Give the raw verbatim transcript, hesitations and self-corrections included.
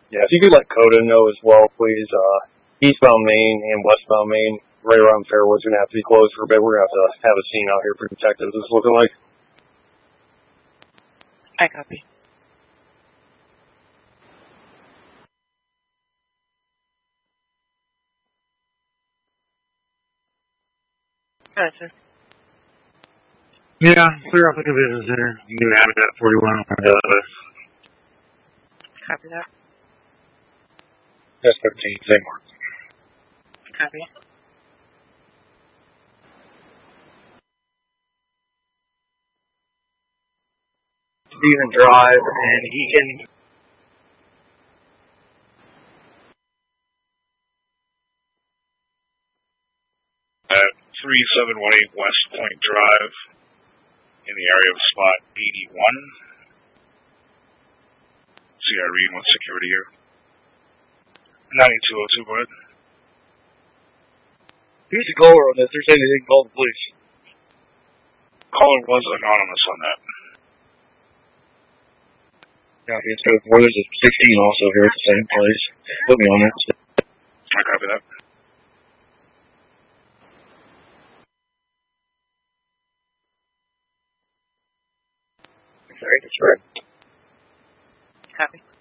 Yeah, if you could let Coda know as well, please. Uh, eastbound Main and westbound Main, right around Fairwood's going to have to be closed for a bit. We're going to have to have a scene out here for detectives, it's looking like. I copy. Gotcha. Yeah, clear off the convention center. New Habitat forty-one on the list. Copy that. S thirteen, same mark. Copy. Steven Drive, and he can... At three seven one eight West Point Drive, in the area of spot eighty-one. C R E, what's security here? ninety-two oh two, go ahead. Who's the caller on this? They're saying they didn't call the police. Caller was anonymous on that. Yeah, it's good. Well, there's a sixteen also here at the same place. Put me on it. I copy that. Sorry, that's right. Copy.